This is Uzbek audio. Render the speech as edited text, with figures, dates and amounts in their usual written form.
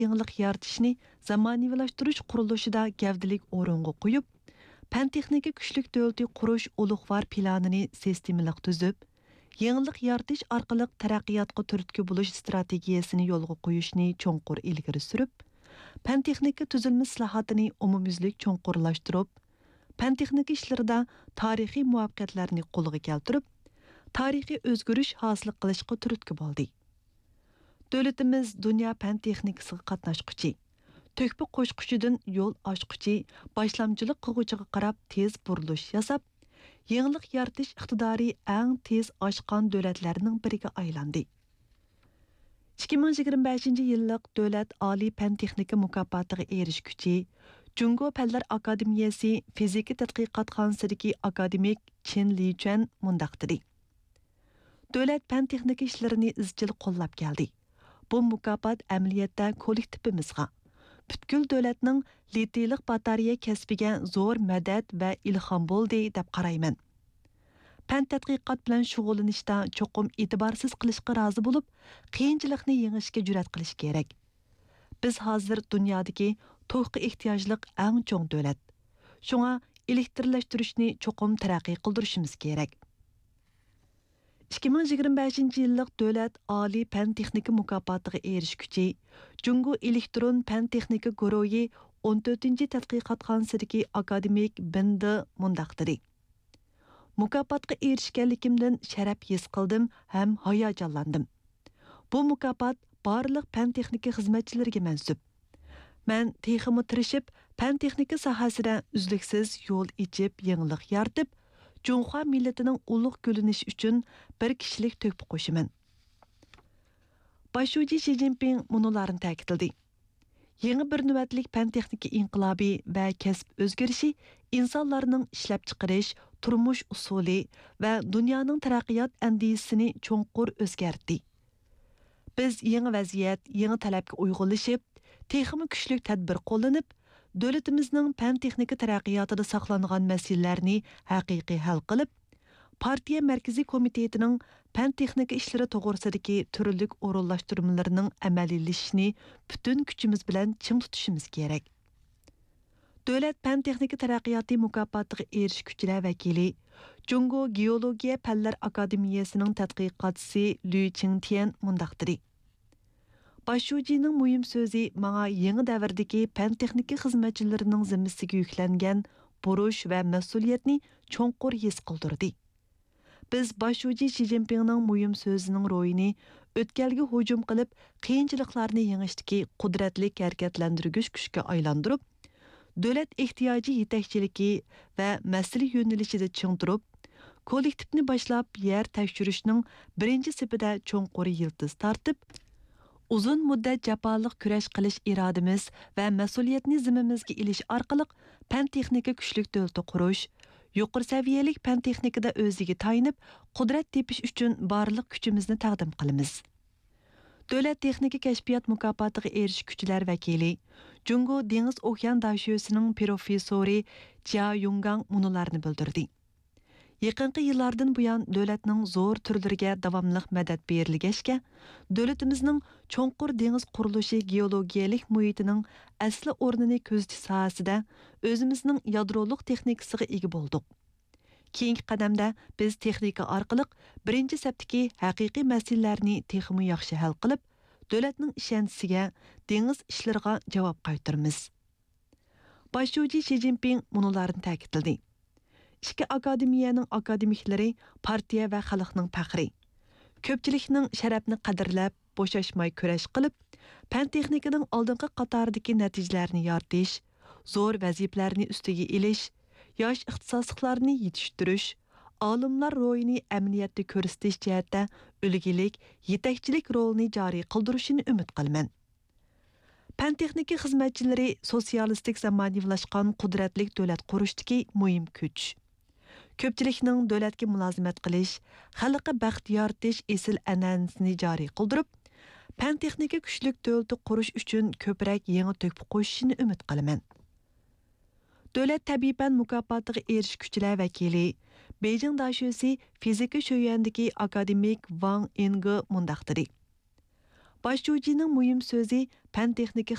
yenilik yaratishni zamonaviylashtirish qurilishida gavdalik o'ringa qo'yib, fan-texnika kuchlik davlati qurish ulug'vor planini sistemalik tuzib, yenilik yaratish orqali taraqqiyotga turtki bo'lish strategiyasini yo'lga qo'yishni cho'nqur ilgari surib, fan-texnika tuzilma islohotini umumyuzlik cho'nqurlashtirib, fan-texnika ishlarida tarixiy muvaffaqiyatlarni qo'lga keltirib, tarixiy o'zgarish hosil qilishga turtki bo'ldi. Davlatimiz dunyo fan-texnikasiga qatnashquchi, tökpü qo'shquchidan yo'l ochquchi, boshlamchilik qilg'uchiga qarab tez burilish yasab, yenilik yaratish iqtidori eng tez oshgan davlatlarning biriga aylandi. 2025 yillik Davlat Oliy fan-texnika mukofotiga erishguchi Jungo Fanlar Akademiyasi Fizika tadqiqot xonasındagi akademik Chen Lichuan mundaq dedi. Davlat fan-texnika ishlarini izchil qo'llab keldi. Bu mukofot amaliyotda kollektivimizga, butkul davlatning litilik batareya kasbiga zo'r madad va ilhom bo'ldi deb qarayman. Fan tadqiqot bilan shug'ullanishda cho'qim e'tiborsiz qilishga rozi bo'lib, qiyinchilikni yengishga jur'at qilish kerak. Biz hozir dunyodagi to'g'ri ehtiyojliq eng cho'ng davlat. Shunga elektrlashtirishni cho'qim taraqqiy qildirishimiz kerak. 2025 yillik Davlat Oliy fan-texnika mukofotiga erishguchi Jungo elektron fan-texnika guruhi 14 tadqiqot xonasidagi akademik Bindi mundaq dedi. Mukofotga erishganligimdan sharaf his qildim ham hayajonlandim. Bu mukofot barliq fan-texnika xizmatchilariga mansub. Men texmi tirishib, fan-texnika sohasida uzluksiz yo'l ichib, yangilik yaratib, Junxo millatining ulug' gulinishi uchun bir kishilik to'p qo'shiman. Başuji Xi Jinping munolarni ta'kidladi. Yangi bir navbatlik fan-texnika inqilobi va kasb o'zgarishi insonlarning ishlab chiqarish, turmush usuli va dunyoning taraqqiyot andisini cho'nqur o'zgartdi. Biz yangi vaziyat, yangi talabga uyg'unlashib, texmi kuchli tadbir qo'llanib, davlatimizning fan-texnika taraqqiyotida saqlangan masalalarni haqiqiy hal qilib, partiya markaziy komitetining fan-texnika ishlari to'g'risidagi turli o'rinlashtirmalarining amaliylashishini butun kuchimiz bilan ching tutishimiz kerak. Davlat fan-texnika taraqqiyoti mukofotiga erishguchilar vakili Jungo Geologiya Fanlar Akademiyasining tadqiqotchisi Liu Qingtian mundaq dedi. Başujining muhim so'zi menga yangi davrdagi fan-texnika xizmatchilarining zimmasiga yuklangan burush va mas'uliyatni cho'nqur his qildirdi. Biz Başuji Xi Jinpingning muhim so'zining ro'yini o'tkalga hujum qilib, qiyinchiliklarni yengishdagi qudratli harakatlantirgich kuchga aylantirib, davlat ehtiyoji yetakchiligi va mas'ul yo'nalishida ching turib, kollektivni boshlab yer tekshirishning birinchi sepida cho'nqur yildiz tortib, uzun muddat jafoliq kurash qilish irodamiz va mas'uliyatni zimmamizga ilish orqali fan-texnika kuchlik davlat qurish, yuqori saviyalik fan-texnikada o'ziga tayinib, qudrat tepish uchun barliq kuchimizni taqdim qilamiz. Davlat texnika kashfiyot mukofotiga erishguchilar vakili Jungo dengiz okean dashiyosining professori Jia Yonggang munolarni bildirdi. Yaqinqi yillardan buyon davlatning zo'r turlariga davomli madad berilgachga, davlatimizning cho'nqur dengiz qurilishi geologiyalik muhitining asli o'rnini ko'zitish sohasida o'zimizning yadroliq texnikasiga ega bo'ldik. Keyingi qadamda biz texnika orqali birinchi sapdagi haqiqiy masalalarni texmi yaxshi hal qilib, davlatning ishonchisiga, dengiz ishlariga javob qaytaramiz. Başuji Xi Jinping munolarni ta'kidladi. İki akademiyaning akademiklari partiya va xalqning faxri. Ko'pchilikning sharafni qadrlab, bo'shashmay kurash qilib, fan-texnikaning oldingi qatoridagi natijalarni yoritish, zo'r vazifalarni ustiga ilish, yosh ixtisosliklarni yetishtirish, olimlar ro'yini amaliyotda ko'rsatish jihatda ulgilik, yetakchilik rolini joriy qildirishini umid qilaman. Fan-texnika xizmatchilari sotsialistik zamonaviylashgan qudratli davlat qurishdagi muhim kuch. Ko'pchilikning davlatga mulozimat qilish, xalqqa baxt yoritish esil an'anasini joriy qildirib, fan-texnika kuchlik davlat qurish uchun ko'proq yangi to'p qo'shishini umid qilaman. Davlat tabiiy fan mukofotiga erishguchilar vakili Beijing dashiyasi fizika sho'yandagi akademik Wang Yingge mundaq dedi. Başujining muhim so'zi fan-texnika